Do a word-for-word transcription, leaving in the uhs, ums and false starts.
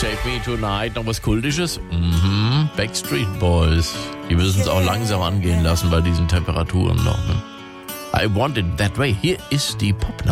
Save Me Tonight. Noch was Kultisches? Mhm. Backstreet Boys. Die müssen es auch langsam angehen lassen bei diesen Temperaturen noch. Ne? I Want It That Way. Hier ist die Popnachricht.